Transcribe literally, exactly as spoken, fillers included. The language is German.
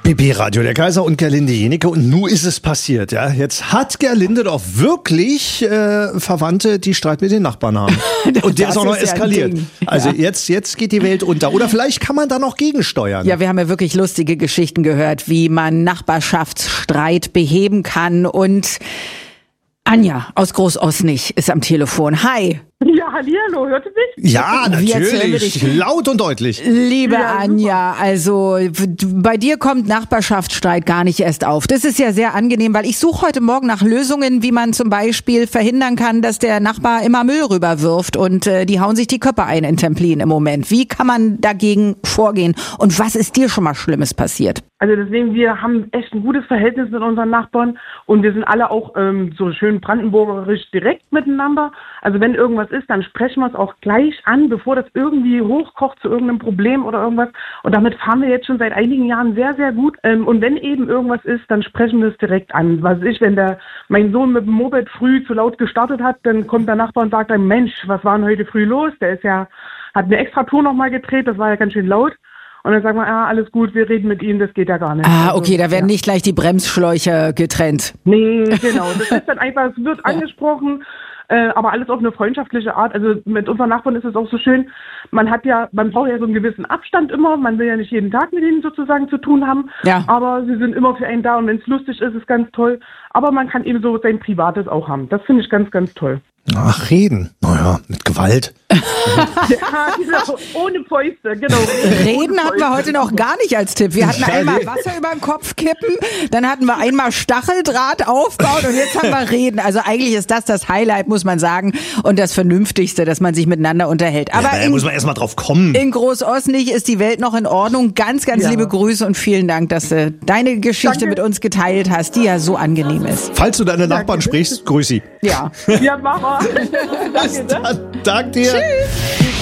B B-Radio, der Kaiser und Gerlinde Jenecke. Und nun ist es passiert. Ja, jetzt hat Gerlinde doch wirklich äh, Verwandte, die Streit mit den Nachbarn haben. Und der ist auch noch ist eskaliert. Ja also ja. jetzt, jetzt geht die Welt unter. Oder vielleicht kann man da noch gegensteuern. Ja, wir haben ja wirklich lustige Geschichten gehört, wie man Nachbarschaftsstreit beheben kann. Und Anja aus Großosnich ist am Telefon. Hi. Ja, hallihallo, hört ihr mich? Ja, natürlich, laut und deutlich. Liebe Ja, Anja, also bei dir kommt Nachbarschaftsstreit gar nicht erst auf. Das ist ja sehr angenehm, weil ich suche heute Morgen nach Lösungen, wie man zum Beispiel verhindern kann, dass der Nachbar immer Müll rüberwirft und äh, die hauen sich die Köpfe ein in Templin im Moment. Wie kann man dagegen vorgehen und was ist dir schon mal Schlimmes passiert? Also deswegen, wir haben echt ein gutes Verhältnis mit unseren Nachbarn und wir sind alle auch ähm, so schön brandenburgerisch direkt miteinander. Also wenn irgendwas ist, dann sprechen wir es auch gleich an, bevor das irgendwie hochkocht zu irgendeinem Problem oder irgendwas. Und damit fahren wir jetzt schon seit einigen Jahren sehr, sehr gut. Ähm, und wenn eben irgendwas ist, dann sprechen wir es direkt an. Was ich, wenn der mein Sohn mit dem Moped früh zu laut gestartet hat, dann kommt der Nachbar und sagt dann, Mensch, was war denn heute früh los? Der ist ja, hat eine extra Tour nochmal gedreht, das war ja ganz schön laut. Und dann sagen wir, ah, alles gut, wir reden mit Ihnen, das geht ja gar nicht. Ah, okay, da werden ja. nicht gleich die Bremsschläuche getrennt. Nee, genau. Das ist dann einfach, es wird ja. angesprochen, äh, aber alles auf eine freundschaftliche Art. Also mit unseren Nachbarn ist es auch so schön, man hat ja, man braucht ja so einen gewissen Abstand immer, man will ja nicht jeden Tag mit ihnen sozusagen zu tun haben, ja. aber sie sind immer für einen da und wenn es lustig ist, ist ganz toll. Aber man kann eben so sein Privates auch haben. Das finde ich ganz, ganz toll. Ach, reden. Naja, mit Gewalt. Ja, genau. Ohne Fäuste, genau. Reden hatten wir heute noch gar nicht als Tipp. Wir hatten einmal Wasser über den Kopf kippen, dann hatten wir einmal Stacheldraht aufbauen und jetzt haben wir Reden. Also eigentlich ist das das Highlight, muss man sagen, und das Vernünftigste, dass man sich miteinander unterhält. Aber ja, da in, muss man erst mal drauf kommen. In Großosnich ist die Welt noch in Ordnung. Ganz, ganz ja. liebe Grüße und vielen Dank, dass du deine Geschichte Danke. mit uns geteilt hast, die ja so angenehm ist. Falls du deine Nachbarn Danke. sprichst, grüß sie. Ja. Ja, Mama. Danke, ne? Danke dir. Tschüss.